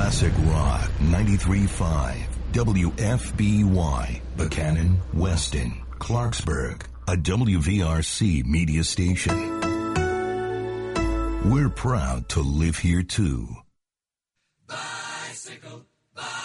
Classic Rock 93.5 WFBY, Buchanan, Weston, Clarksburg, a WVRC media station. We're proud to live here too. Bicycle, bicycle.